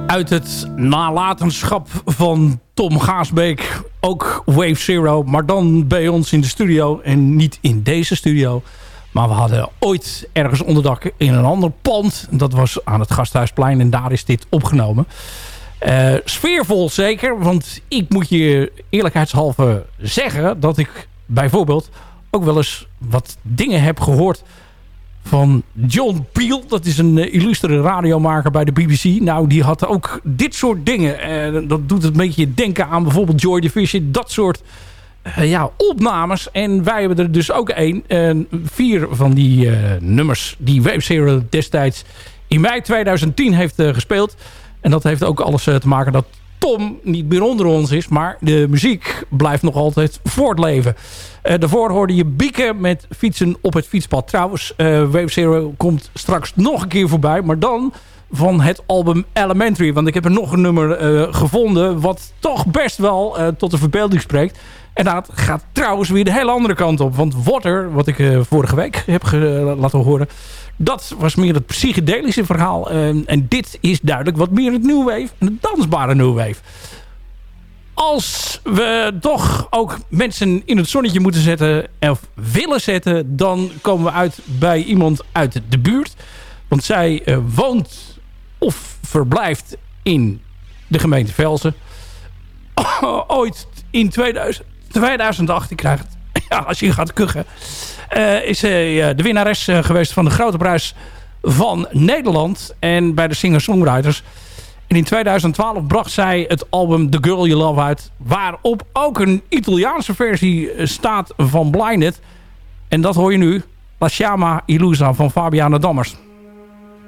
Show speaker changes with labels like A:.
A: Uit het nalatenschap van Tom Gaasbeek. Ook Wave Zero, maar dan bij ons in de studio. En niet in deze studio. Maar we hadden ooit ergens onderdak in een ander pand. Dat was aan het Gasthuisplein en daar is dit opgenomen. Sfeervol zeker, want ik moet je eerlijkheidshalve zeggen... dat ik bijvoorbeeld ook wel eens wat dingen heb gehoord... van John Peel. Dat is een illustere radiomaker bij de BBC. Nou, die had ook dit soort dingen. Dat doet het een beetje denken aan bijvoorbeeld Joy Division. Dat soort opnames. En wij hebben er dus ook 4 van die nummers... die Wave Zero destijds in mei 2010 heeft gespeeld. En dat heeft ook alles te maken dat Tom niet meer onder ons is. Maar de muziek blijft nog altijd voortleven. Daarvoor hoorde je Bieke met Fietsen op het fietspad. Trouwens, Wave Zero komt straks nog een keer voorbij. Maar dan van het album Elementary. Want ik heb er nog een nummer gevonden... wat toch best wel tot de verbeelding spreekt. En dat gaat trouwens weer de hele andere kant op. Want Water, wat ik vorige week heb laten horen... dat was meer het psychedelische verhaal. En dit is duidelijk wat meer het new wave. En het dansbare new wave. Als we toch ook mensen in het zonnetje moeten zetten... of willen zetten... dan komen we uit bij iemand uit de buurt. Want zij woont of verblijft in de gemeente Velsen. Ooit in 2008, ik krijg het... Ja, als je gaat kuchen... is zij de winnares geweest van de Grote Prijs van Nederland. En bij de Singer-Songwriters... En in 2012 bracht zij het album The Girl You Love uit... waarop ook een Italiaanse versie staat van Blinded. En dat hoor je nu. La Chiama Illusa van Fabiana Dammers.